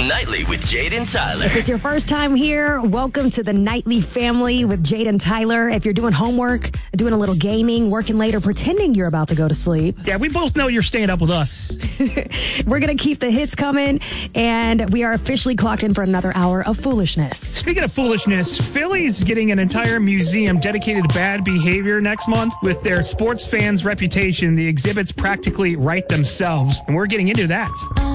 Nightly with Jade and Tyler. If it's your first time here, welcome to the Nightly family with Jade and Tyler. If you're doing homework, doing a little gaming, working late, or pretending you're about to go to sleep. Yeah, we both know you're staying up with us. We're going to keep the hits coming, and we are officially clocked in for another hour of foolishness. Speaking of foolishness, Philly's getting an entire museum dedicated to bad behavior next month. With their sports fans' reputation, the exhibits practically write themselves, and we're getting into that.